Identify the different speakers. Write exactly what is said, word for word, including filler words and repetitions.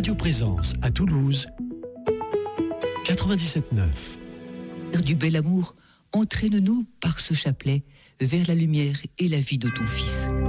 Speaker 1: Radio Présence à Toulouse, quatre-vingt-dix-sept neuf.
Speaker 2: Du bel amour, entraîne-nous par ce chapelet vers la lumière et la vie de ton Fils.